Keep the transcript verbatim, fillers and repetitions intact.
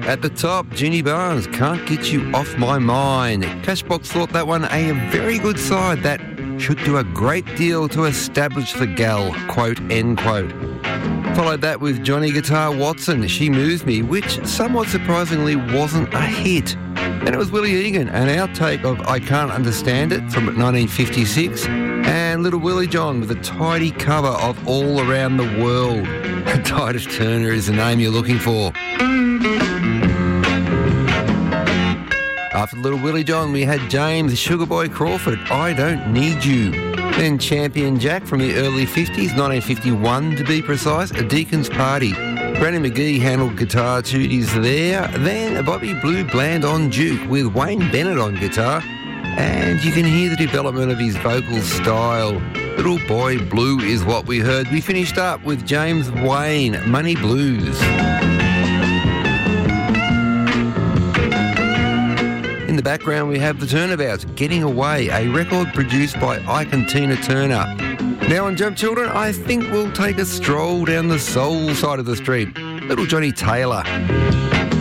At the top, Ginny Barnes, Can't Get You Off My Mind. Cashbox thought that one a very good side that should do a great deal to establish the gal, quote, end quote. Followed that with Johnny Guitar Watson, She Moves Me, which somewhat surprisingly wasn't a hit. Then it was Willie Egan, an outtake of I Can't Understand It from nineteen fifty-six, and Little Willie John with a tidy cover of All Around the World. Titus Turner is the name you're looking for. After Little Willie John, we had James Sugarboy Crawford, I Don't Need You. Then Champion Jack from the early fifties, nineteen fifty-one to be precise, A Deacon's Party. Brandon McGee handled guitar duties there. Then Bobby Blue Bland on Duke with Wayne Bennett on guitar. And you can hear the development of his vocal style. Little Boy Blue is what we heard. We finished up with James Wayne, Money Blues. In the background we have The Turnabouts, Getting Away, a record produced by Ike and Tina Turner. Now on Jump Children, I think we'll take a stroll down the soul side of the street. Little Johnny Taylor.